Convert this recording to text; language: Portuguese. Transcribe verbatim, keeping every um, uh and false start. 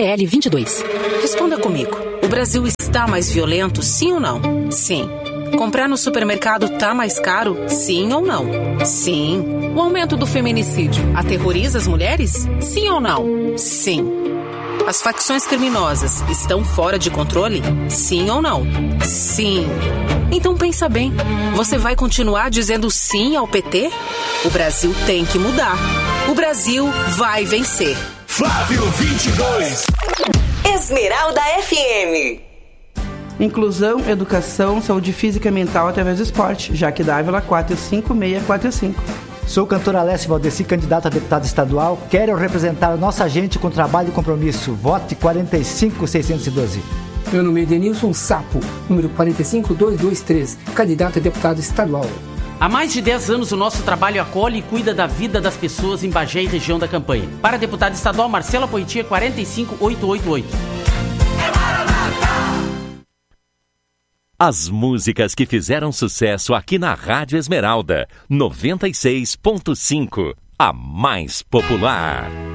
L vinte e dois. Responda comigo. O Brasil está mais violento, sim ou não? Sim. Comprar no supermercado tá mais caro, sim ou não? Sim. O aumento do feminicídio aterroriza as mulheres? Sim ou não? Sim. As facções criminosas estão fora de controle? Sim ou não? Sim. Então pensa bem, você vai continuar dizendo sim ao P T? O Brasil tem que mudar. O Brasil vai vencer. Flávio vinte e dois. Esmeralda F M. Inclusão, educação, saúde física e mental através do esporte. Jaque Dávila, quatro cinco seis quatro cinco. Sou cantora Alessia Valdeci, candidata a deputada estadual. Quero representar a nossa gente com trabalho e compromisso. Vote quarenta e cinco seiscentos e doze. Meu nome é Denilson Sapo, número quarenta e cinco duzentos e vinte e três, candidato a deputado estadual. Há mais de dez anos o nosso trabalho acolhe e cuida da vida das pessoas em Bagé e região da campanha. Para deputado estadual, Marcela Poitia, quarenta e cinco oitocentos e oitenta e oito. As músicas que fizeram sucesso aqui na Rádio Esmeralda, noventa e seis ponto cinco, a mais popular.